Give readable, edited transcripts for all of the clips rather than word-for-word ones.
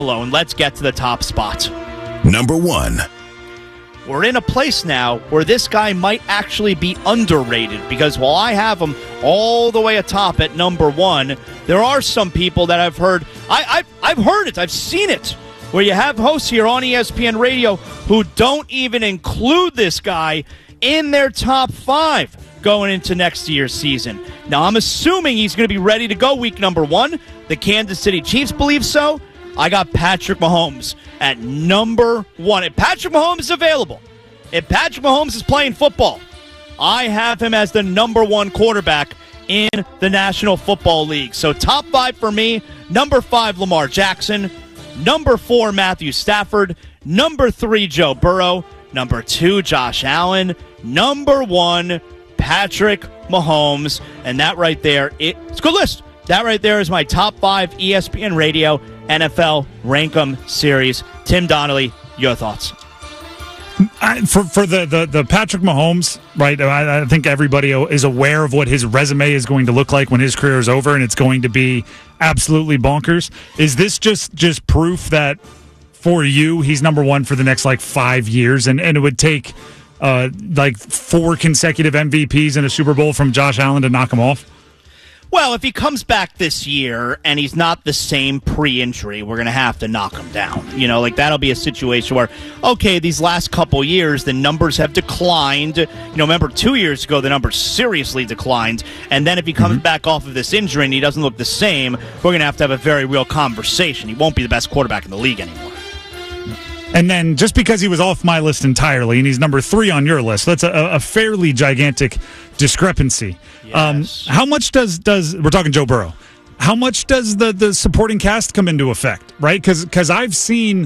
alone. Let's get to the top spot. Number 1. We're in a place now where this guy might actually be underrated because while I have him all the way atop at number 1, there are some people that I've heard. I've heard it. I've seen it. Where you have hosts here on ESPN Radio who don't even include this guy in their top 5 going into next year's season. Now, I'm assuming he's going to be ready to go week number 1. The Kansas City Chiefs believe so. I got Patrick Mahomes at number 1. If Patrick Mahomes is available, if Patrick Mahomes is playing football, I have him as the number 1 quarterback in the National Football League. So top 5 for me, number 5, Lamar Jackson, number 4, Matthew Stafford, number 3, Joe Burrow, number 2, Josh Allen, number 1, Patrick Mahomes. And that right there, it's a good list. That right there is my top 5 ESPN Radio NFL Rankum series. Tim Donnelly, your thoughts? For the Patrick Mahomes, right, I think everybody is aware of what his resume is going to look like when his career is over, and it's going to be absolutely bonkers. Is this just proof that for you, he's number 1 for the next, 5 years, and it would take, 4 consecutive MVPs in a Super Bowl from Josh Allen to knock him off? Well, if he comes back this year and he's not the same pre-injury, we're going to have to knock him down. That'll be a situation where, okay, these last couple years, the numbers have declined. Remember 2 years ago, the numbers seriously declined. And then if he comes back off of this injury and he doesn't look the same, we're going to have a very real conversation. He won't be the best quarterback in the league anymore. And then just because he was off my list entirely and he's number 3 on your list, that's a fairly gigantic discrepancy. Yes. How much does we're talking Joe Burrow? How much does the supporting cast come into effect, right? Because I've seen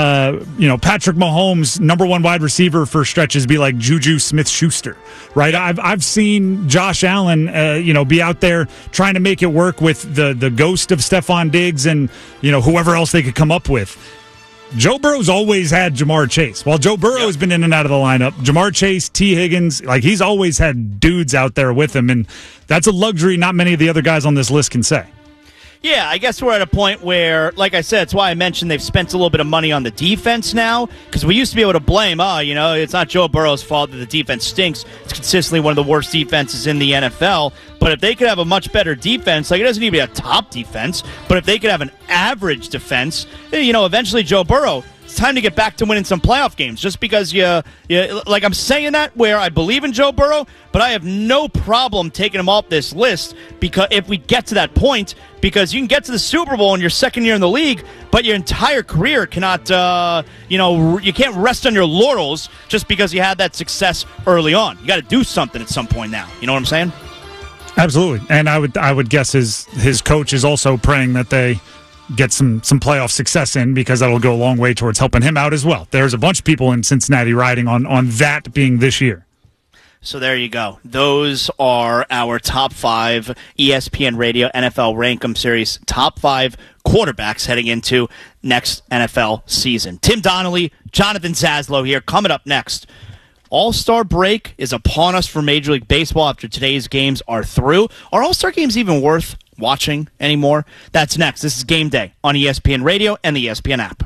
Patrick Mahomes, number 1 wide receiver for stretches, be like Juju Smith-Schuster, right? I've seen Josh Allen, be out there trying to make it work with the ghost of Stephon Diggs and whoever else they could come up with. Joe Burrow's always had Jamar Chase. While Joe Burrow has been in and out of the lineup, Jamar Chase, T. Higgins, he's always had dudes out there with him, and that's a luxury not many of the other guys on this list can say. Yeah, I guess we're at a point where, like I said, it's why I mentioned they've spent a little bit of money on the defense now, because we used to be able to blame, it's not Joe Burrow's fault that the defense stinks. It's consistently one of the worst defenses in the NFL. But if they could have a much better defense, it doesn't need to be a top defense, but if they could have an average defense, eventually Joe Burrow, it's time to get back to winning some playoff games. Just because I'm saying that where I believe in Joe Burrow, but I have no problem taking him off this list because if we get to that point, because you can get to the Super Bowl in your second year in the league, but your entire career cannot, you can't rest on your laurels just because you had that success early on. You got to do something at some point now. You know what I'm saying? Absolutely, and I would guess his coach is also praying that they get some playoff success in, because that'll go a long way towards helping him out as well. There's a bunch of people in Cincinnati riding on that being this year. So there you go. Those are our top 5 ESPN Radio NFL Rankum Series top 5 quarterbacks heading into next NFL season. Tim Donnelly, Jonathan Zaslow here. Coming up next, All-Star break is upon us for Major League Baseball after today's games are through. Are All-Star games even worth watching anymore? That's next. This is Game Day on ESPN Radio and the ESPN app.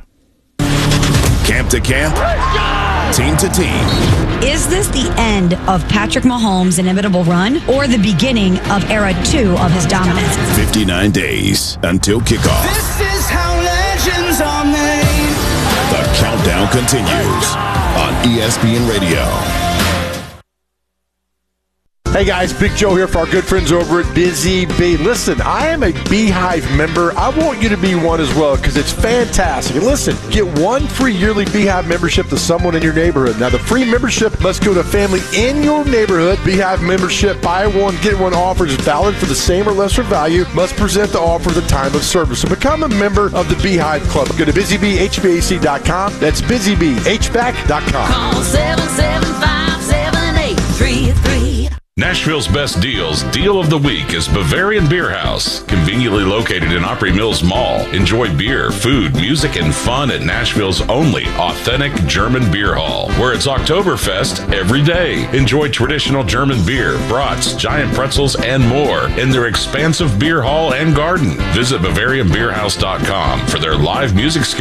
Camp to camp, team to team. Is this the end of Patrick Mahomes' inevitable run or the beginning of era 2 of his dominance? 59 days until kickoff. This is how legends are made. The countdown continues on ESPN Radio. Hey guys, Big Joe here for our good friends over at Busy Bee. Listen, I am a Beehive member. I want you to be one as well because it's fantastic. And listen, get 1 free yearly Beehive membership to someone in your neighborhood. Now, the free membership must go to a family in your neighborhood. Beehive membership, buy one, get one offer is valid for the same or lesser value. Must present the offer at the time of service. So become a member of the Beehive Club. Go to busybeehvac.com. That's busybeehvac.com. Call 775-7833. Nashville's best deals, deal of the week is Bavarian Beer House. Conveniently located in Opry Mills Mall. Enjoy beer, food, music, and fun at Nashville's only authentic German beer hall, where it's Oktoberfest every day. Enjoy traditional German beer, brats, giant pretzels, and more in their expansive beer hall and garden. Visit BavarianBeerHouse.com for their live music schedule